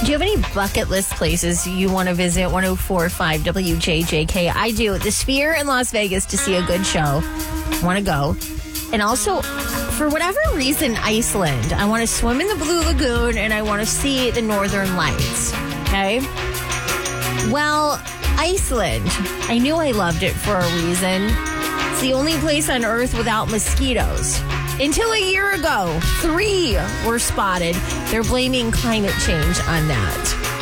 Do you have any bucket list places you want to visit? 104.5 WJJK. I do. The Sphere in Las Vegas to see a good show. Want to go. And also, for whatever reason, Iceland. I want to swim in the Blue Lagoon and I want to see the Northern Lights. Okay? Well, Iceland. I knew I loved it for a reason. It's the only place on Earth without mosquitoes. Until a year ago, 3 were spotted. They're blaming climate change on that.